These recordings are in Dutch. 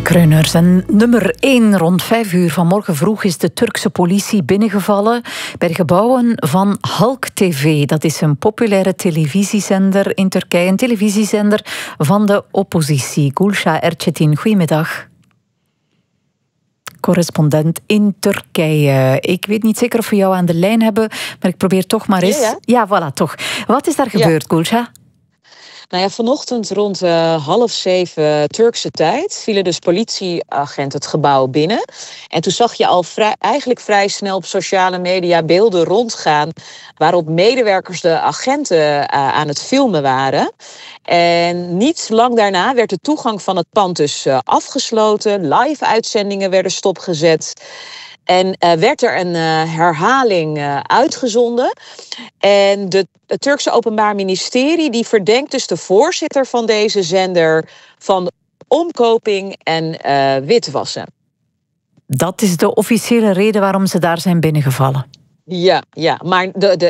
Kreuners. En nummer 1 rond 5 uur vanmorgen vroeg is de Turkse politie binnengevallen bij de gebouwen van Halk TV. Dat is een populaire televisiezender in Turkije, een televisiezender van de oppositie. Gülşah Erçetin, goedemiddag. Correspondent in Turkije. Ik weet niet zeker of we jou aan de lijn hebben, maar ik probeer toch maar eens. Ja, voilà, toch. Wat is daar gebeurd, Gülşah? Nou ja, vanochtend rond 6:30 Turkse tijd vielen dus politieagenten het gebouw binnen. En toen zag je al eigenlijk vrij snel op sociale media beelden rondgaan waarop medewerkers de agenten aan het filmen waren. En niet lang daarna werd de toegang van het pand dus afgesloten. Live-uitzendingen werden stopgezet. En werd er een herhaling uitgezonden. En het Turkse Openbaar Ministerie die verdenkt dus de voorzitter van deze zender van omkoping en witwassen. Dat is de officiële reden waarom ze daar zijn binnengevallen. Ja, maar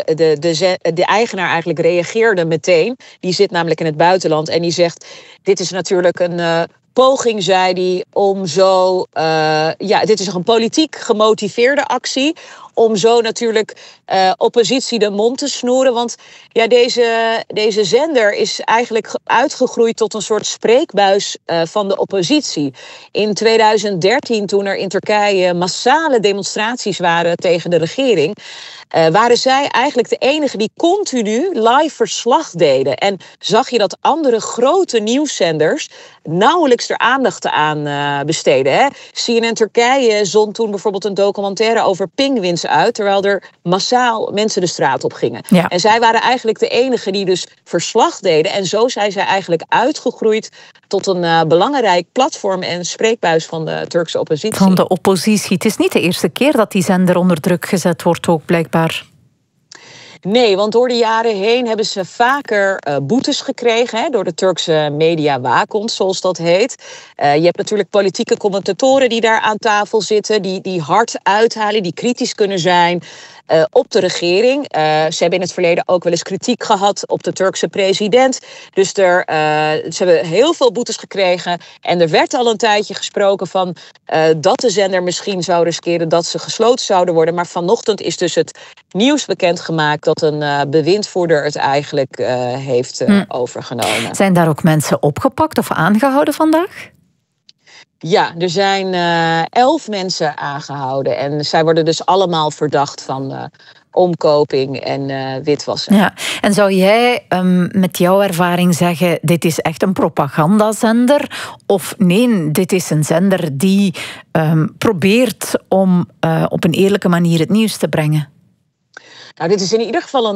de eigenaar eigenlijk reageerde meteen. Die zit namelijk in het buitenland en die zegt: dit is natuurlijk een poging, zei hij, om zo... dit is een politiek gemotiveerde actie om zo natuurlijk oppositie de mond te snoeren. Want ja, deze zender is eigenlijk uitgegroeid tot een soort spreekbuis van de oppositie. In 2013, toen er in Turkije massale demonstraties waren tegen de regering, waren zij eigenlijk de enigen die continu live verslag deden. En zag je dat andere grote nieuwszenders nauwelijks er aandacht aan besteden. Hè? CNN Turkije zond toen bijvoorbeeld een documentaire over pinguïns uit, terwijl er massaal mensen de straat op gingen. Ja. En zij waren eigenlijk de enigen die dus verslag deden. En zo zijn zij eigenlijk uitgegroeid tot een belangrijk platform en spreekbuis van de Turkse oppositie. Van de oppositie. Het is niet de eerste keer dat die zender onder druk gezet wordt, ook blijkbaar. Nee, want door de jaren heen hebben ze vaker boetes gekregen, hè, door de Turkse mediawaakhond, zoals dat heet. Je hebt natuurlijk politieke commentatoren die daar aan tafel zitten, die hard uithalen, die kritisch kunnen zijn op de regering. Ze hebben in het verleden ook wel eens kritiek gehad op de Turkse president. Dus ze hebben heel veel boetes gekregen. En er werd al een tijdje gesproken van dat de zender misschien zou riskeren dat ze gesloten zouden worden. Maar vanochtend is dus het nieuws bekendgemaakt dat een bewindvoerder het eigenlijk heeft overgenomen. Zijn daar ook mensen opgepakt of aangehouden vandaag? Ja, er zijn 11 mensen aangehouden. En zij worden dus allemaal verdacht van omkoping en witwassen. Ja. En zou jij met jouw ervaring zeggen, dit is echt een propagandazender? Of nee, dit is een zender die probeert om op een eerlijke manier het nieuws te brengen? Nou, dit is in ieder geval een